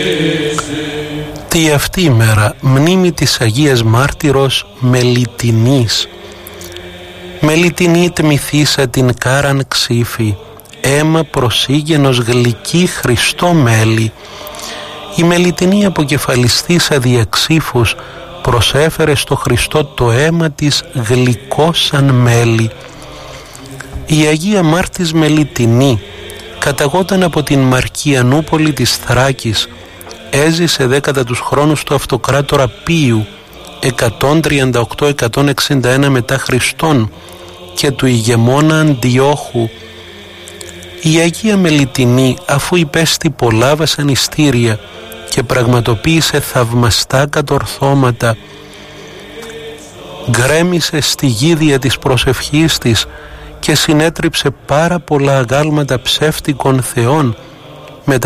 Τι αυτή η μέρα μνήμη της Αγίας Μάρτυρος Μελιτηνής. Μελιτηνή τμηθήσα την κάραν ξύφη, αίμα προσήγενος γλυκή Χριστό μέλη. Η Μελιτηνή αποκεφαλιστήσα διαξύφους, προσέφερε στο Χριστό το αίμα της γλυκό σαν μέλι. Η Αγία Μάρτης Μελιτηνή καταγόταν από την Μαρκιανούπολη της Θράκης, έζησε 10 τους χρόνους του αυτοκράτορα Πίου 138-161 μετά Χριστόν και του ηγεμόνα Αντιόχου. Η Αγία Μελιτηνή, αφού υπέστη πολλά βασανιστήρια και πραγματοποίησε θαυμαστά κατορθώματα, γκρέμισε στη γίδια της προσευχής της και συνέτριψε πάρα πολλά αγάλματα ψεύτικων θεών,